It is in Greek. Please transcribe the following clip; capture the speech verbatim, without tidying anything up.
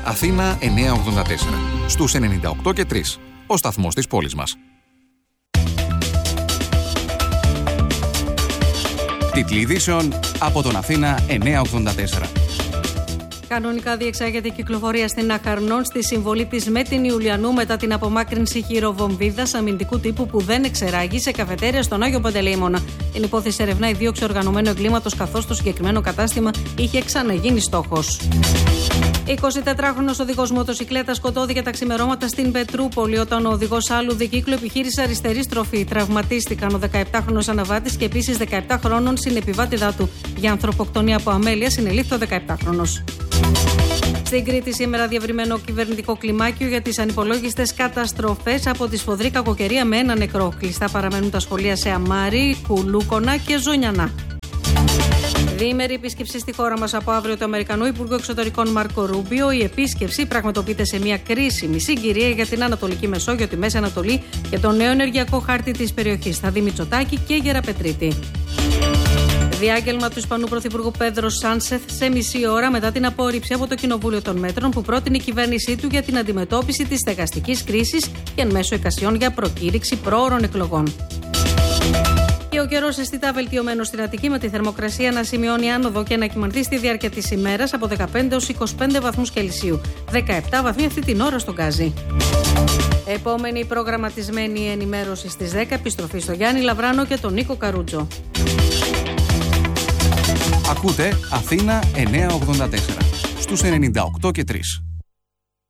Αθήνα εννιακόσια ογδόντα τέσσερα. Στους ενενήντα οκτώ και τρία. Ο σταθμός της πόλης μας. Τίτλοι ειδήσεων από τον Αθήνα εννιακόσια ογδόντα τέσσερα. Κανονικά διεξάγεται η κυκλοφορία στην Αχαρνών στη συμβολή της με την Ιουλιανού μετά την απομάκρυνση χειροβομβίδας αμυντικού τύπου που δεν εξεράγει σε καφετέρια στον Άγιο Παντελεήμονα. Την υπόθεση ερευνά η δίωξη οργανωμένου εγκλήματος, καθώς το συγκεκριμένο κατάστημα είχε ξαναγίνει στόχος. εικοσιτετράχρονος οδηγός μοτοσικλέτας σκοτώθηκε τα ξημερώματα στην Πετρούπολη όταν ο οδηγός άλλου δικύκλου επιχείρησε αριστερή στροφή. Τραυματίστηκαν ο δεκαεπτάχρονος αναβάτης και επίσης δεκαεπτά χρόνων συνεπιβάτηδά του. Για ανθρωποκτονία από αμέλεια συνελήφθη ο δεκαεπτάχρονος. Στην Κρήτη σήμερα διευρυμένο κυβερνητικό κλιμάκιο για τις ανυπολόγιστες καταστροφές από τη σφοδρή κακοκαιρία με ένα νεκρό. Κλειστά παραμένουν τα σχολεία σε Αμάρι, Κουλούκονα και Ζωνιανά. Διήμερη επίσκεψη στη χώρα μας από αύριο του Αμερικανού Υπουργού Εξωτερικών Μάρκο Ρούμπιο. Η επίσκεψη πραγματοποιείται σε μια κρίσιμη συγκυρία για την Ανατολική Μεσόγειο, τη Μέση Ανατολή και το νέο ενεργειακό χάρτη της περιοχής. Θα δει Μητσοτάκη και Γεραπετρίτη. Διάγγελμα του Ισπανού Πρωθυπουργού Πέδρο Σάνσεθ σε μισή ώρα μετά την απόρριψη από το Κοινοβούλιο των Μέτρων που πρότεινε η κυβέρνησή του για την αντιμετώπιση της στεγαστικής κρίσης και εν μέσω εικασιών για προκήρυξη πρόωρων εκλογών. Και ο καιρός αισθητά βελτιωμένος στην Αττική με τη θερμοκρασία να σημειώνει άνοδο και να κυμανθεί στη διάρκεια της ημέρας από δεκαπέντε έως είκοσι πέντε βαθμούς Κελσίου. δεκαεπτά βαθμοί αυτή την ώρα στον Γκάζι. Επόμενη προγραμματισμένη ενημέρωση στις δέκα. Επιστροφή στο Γιάννη Λαβράνο και τον Νίκο Καρούτζο. Ακούτε Αθήνα εννιακόσια ογδόντα τέσσερα στους ενενήντα οκτώ και τρία.